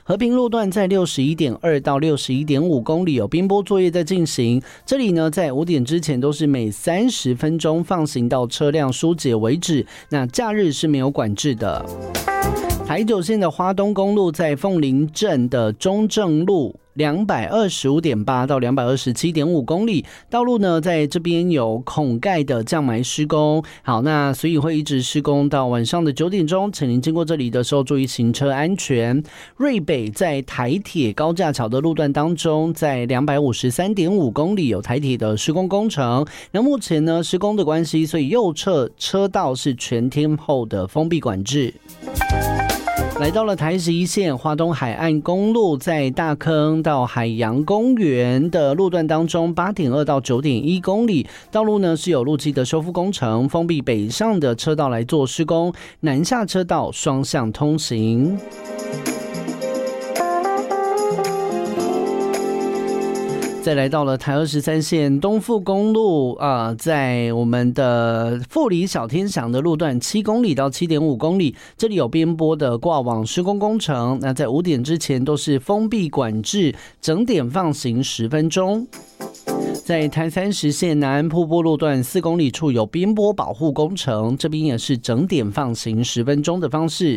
和平路段在 61.2 到 61.5 公里有冰波作业在进行，这里呢在5点之前都是每30分钟放行到车辆疏解为止，那假日是没有管制的。台九线的花东公路在凤林镇的中正路225.8到227.5公里，道路呢在这边有孔盖的降霾施工，好，那所以会一直施工到晚上的9点钟，请您经过这里的时候注意行车安全。瑞北在台铁高架桥的路段当中，在253.5公里有台铁的施工工程，那目前呢施工的关系，所以右侧车道是全天候的封闭管制。来到了台11线花东海岸公路，在大坑到海洋公园的路段当中 8.2 到 9.1 公里，道路呢是有路基的修复工程，封闭北上的车道来做施工，南下车道双向通行。再来到了台23线东富公路在我们的富里小天祥的路段7公里到 7.5 公里，这里有边坡的挂网施工工程，那在5点之前都是封闭管制，整点放行10分钟。在台30线南安瀑布路段4公里处有边坡保护工程，这边也是整点放行10分钟的方式。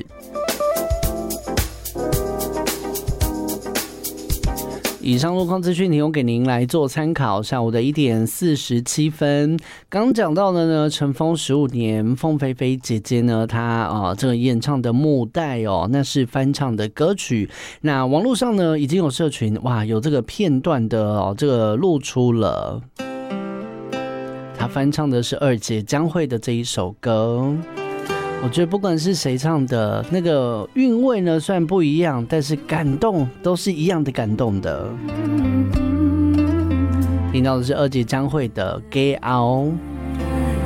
以上路况资讯提供给您来做参考。下午的1点47分，刚讲到的呢，尘封15年，凤飞飞姐姐呢，她这个演唱的母带那是翻唱的歌曲。那网络上呢，已经有社群有这个片段的这个露出了。她翻唱的是二姐江蕙的这一首歌。我觉得不管是谁唱的，那个韵味呢虽然不一样，但是感动都是一样的感动的。听到的是二姐江蕙的《Get Out》。